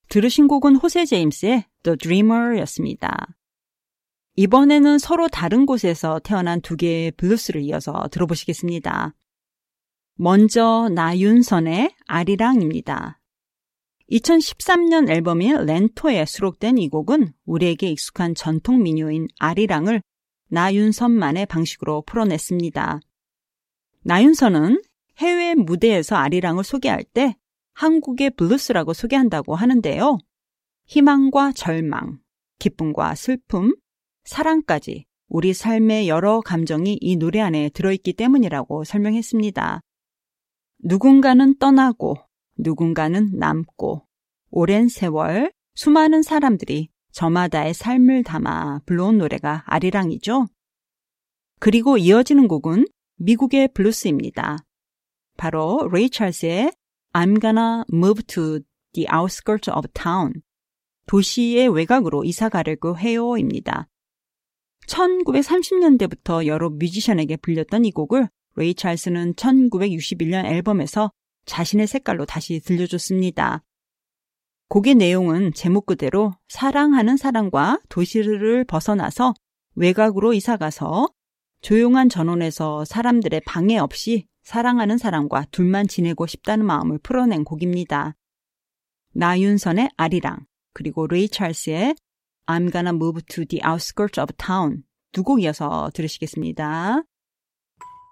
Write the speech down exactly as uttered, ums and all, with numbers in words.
들으신 곡은 호세 제임스의 The Dreamer였습니다. 이번에는 서로 다른 곳에서 태어난 두 개의 블루스를 이어서 들어보시겠습니다. 먼저 나윤선의 아리랑입니다. 이천십삼 년 앨범인 렌토에 수록된 이 곡은 우리에게 익숙한 전통 민요인 아리랑을 나윤선만의 방식으로 풀어냈습니다. 나윤선은 해외 무대에서 아리랑을 소개할 때 한국의 블루스라고 소개한다고 하는데요. 희망과 절망, 기쁨과 슬픔, 사랑까지 우리 삶의 여러 감정이 이 노래 안에 들어있기 때문이라고 설명했습니다. 누군가는 떠나고 누군가는 남고 오랜 세월 수많은 사람들이 저마다의 삶을 담아 불러온 노래가 아리랑이죠. 그리고 이어지는 곡은 미국의 블루스입니다. 바로 레이 찰스의 I'm gonna move to the outskirts of town. 도시의 외곽으로 이사 가려고 해요입니다. 천구백삼십 년대부터 여러 뮤지션에게 불렸던 이 곡을 레이 찰스는 천구백육십일 년 앨범에서 자신의 색깔로 다시 들려줬습니다. 곡의 내용은 제목 그대로 사랑하는 사람과 도시를 벗어나서 외곽으로 이사가서 조용한 전원에서 사람들의 방해 없이 사랑하는 사람과 둘만 지내고 싶다는 마음을 풀어낸 곡입니다. 나윤선의 아리랑, 그리고 레이 찰스의 I'm gonna move to the outskirts of town 두 곡 이어서 들으시겠습니다.